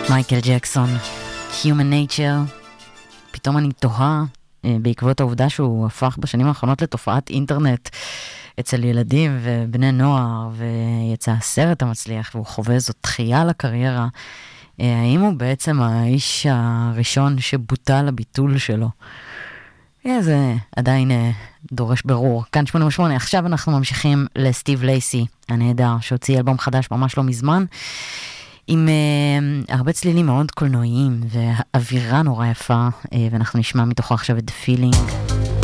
מייקל ג'קסון, Human Nature. פתאום אני תוהה, בעקבות העובדה שהוא הפך בשנים האחרונות לתופעת אינטרנט אצל ילדים ובני נוער, ויצא הסרט המצליח, והוא חווה איזו דחייה לקריירה, האם הוא בעצם האיש הראשון שבוטל הביטול שלו? זה עדיין דורש ברור. כאן 88, עכשיו אנחנו ממשיכים לסטיב לייסי, הנהדר, שהוציא אלבום חדש ממש לא מזמן, עם הרבה צלילים מאוד קולנועיים, ואווירה נורא יפה, ואנחנו נשמע מתוכו עכשיו את The Feeling.